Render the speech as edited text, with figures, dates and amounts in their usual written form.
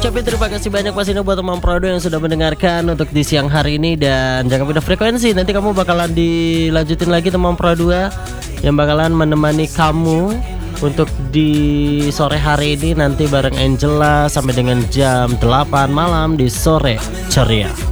ucapin terima kasih banyak Mas Ino buat teman Prodo yang sudah mendengarkan untuk di siang hari ini. Dan jangan pindah frekuensi, nanti kamu bakalan dilanjutin lagi teman Pro 2 yang bakalan menemani kamu untuk di sore hari ini nanti bareng Angela sampai dengan jam 8 malam di Sore Ceria.